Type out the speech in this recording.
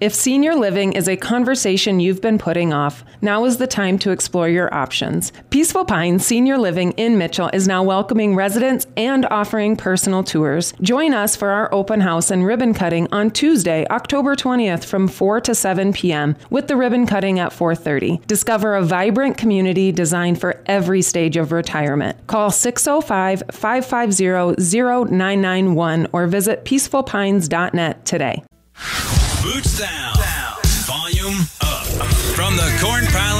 If senior living is a conversation you've been putting off, now is the time to explore your options. Peaceful Pines Senior Living in Mitchell is now welcoming residents and offering personal tours. Join us for our open house and ribbon cutting on Tuesday, October 20th from 4 to 7 p.m. with the ribbon cutting at 4:30. Discover a vibrant community designed for every stage of retirement. Call 605-550-0991 or visit peacefulpines.net today. Boots down. Volume up. From the Corn Palace